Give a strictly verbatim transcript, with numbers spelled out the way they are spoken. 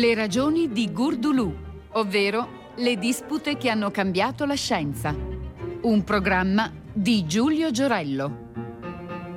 Le ragioni di Gurdulù, ovvero le dispute che hanno cambiato la scienza. Un programma di Giulio Giorello.